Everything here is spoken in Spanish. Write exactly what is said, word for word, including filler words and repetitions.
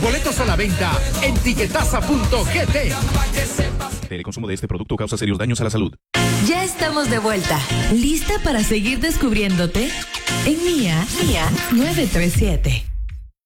Boletos a la venta en tiquetaza punto gt. El consumo de este producto causa serios daños a la salud. Ya estamos de vuelta. ¿Lista para seguir descubriéndote? En Mía, Mía nueve tres siete.